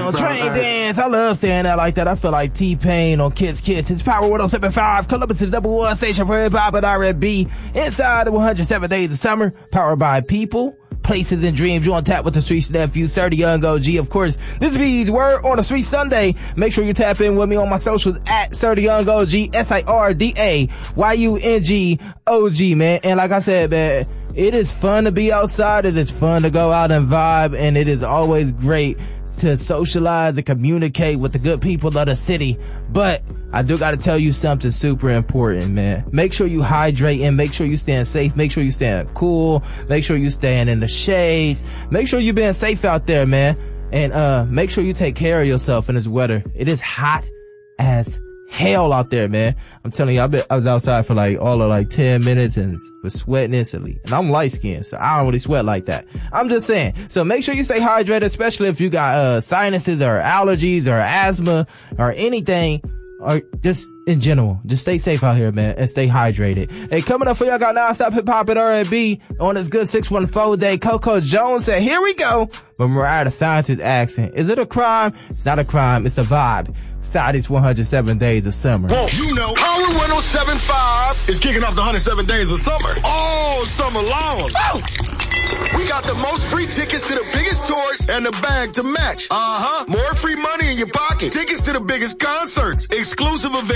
on Train Dance. I love saying that like that. I feel like T-Pain on Kids. It's Power 107.5. Columbus is number one station for hip hop and R&B. Inside the 107 days of summer. Powered by people, places, and dreams. You on tap with the Streets nephew, Sir the Young OG. Of course, this is Word on the Street Sunday. Make sure you tap in with me on my socials at Sir the Young OG. SIRDAYUNG man. And like I said, man, it is fun to be outside. It is fun to go out and vibe. And it is always great to socialize and communicate with the good people of the city. But I do got to tell you something super important, man. Make sure you hydrate and make sure you staying safe. Make sure you staying cool. Make sure you staying in the shades. Make sure you being safe out there, man. And make sure you take care of yourself in this weather. It is hot as hell out there, man. I'm telling you, I was outside for all of 10 minutes and was sweating instantly. And I'm light skinned, so I don't really sweat like that. I'm just saying. So make sure you stay hydrated, especially if you got sinuses or allergies or asthma or anything, or just in general. Just stay safe out here, man, and stay hydrated. Hey, coming up for y'all got non-stop hip hop and R&B on this good 614 day. Coco Jones said, here we go. But Mariah the Scientist asking, is it a crime? It's not a crime. It's a vibe. Inside these 107 days of summer. Well, you know, Power 107.5 is kicking off the 107 days of summer. All summer long. Woo! We got the most free tickets to the biggest tours and the bag to match. More free money in your pocket. Tickets to the biggest concerts, exclusive events.